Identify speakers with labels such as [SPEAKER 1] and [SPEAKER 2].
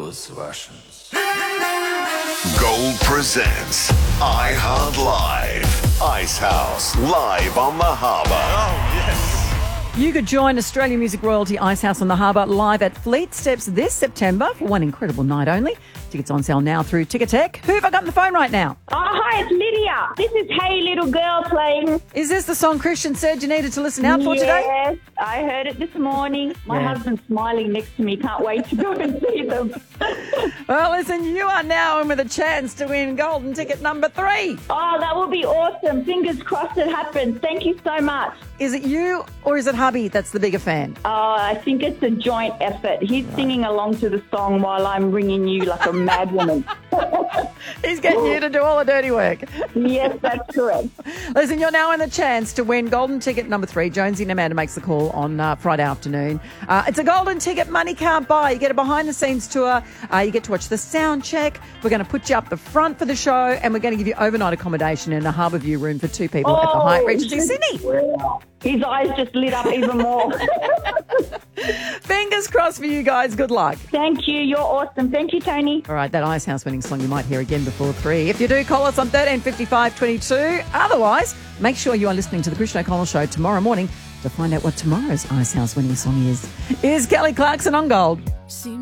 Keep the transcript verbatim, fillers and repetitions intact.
[SPEAKER 1] those versions.
[SPEAKER 2] Gold presents iHeart Live. Icehouse live on the harbour.
[SPEAKER 1] Oh, yes.
[SPEAKER 3] You could join Australian music royalty Icehouse on the Harbour live at Fleet Steps this September for one incredible night only. Tickets on sale now through Ticketek. Who have I got on the phone right now?
[SPEAKER 4] Oh, hi, it's Lydia. This is Hey Little Girl playing.
[SPEAKER 3] Is this the song Christian said you needed to listen out for today?
[SPEAKER 4] Yes, I heard it this morning. My
[SPEAKER 3] Yeah.
[SPEAKER 4] husband's smiling next to me. Can't wait to go and see them.
[SPEAKER 3] Well, listen, you are now in with a chance to win golden ticket number three.
[SPEAKER 4] Oh, that will be awesome. Fingers crossed it happens. Thank you so much.
[SPEAKER 3] Is it you or is it hubby that's the bigger fan?
[SPEAKER 4] Oh, I think it's a joint effort. He's singing along to the song while I'm ringing you like a mad woman.
[SPEAKER 3] He's getting you to do all the dirty work.
[SPEAKER 4] Yes, that's correct.
[SPEAKER 3] Listen, you're now in the chance to win golden ticket number three. Jonesy and Amanda makes the call on uh, Friday afternoon. Uh, it's a golden ticket money can't buy. You get a behind-the-scenes tour. Uh, you get to watch the sound check. We're going to put you up the front for the show, and we're going to give you overnight accommodation in a Harbour View room for two people at the Hyatt Regency Sydney.
[SPEAKER 4] His eyes just lit up even more.
[SPEAKER 3] Fingers crossed for you guys. Good luck.
[SPEAKER 4] Thank you. You're awesome. Thank you, Tony.
[SPEAKER 3] All right, that Icehouse winning song you might hear again before three. If you do, call us on thirteen fifty-five twenty-two. Otherwise, make sure you are listening to the Christian O'Connell Show tomorrow morning to find out what tomorrow's Icehouse winning song is. Is Kelly Clarkson on Gold.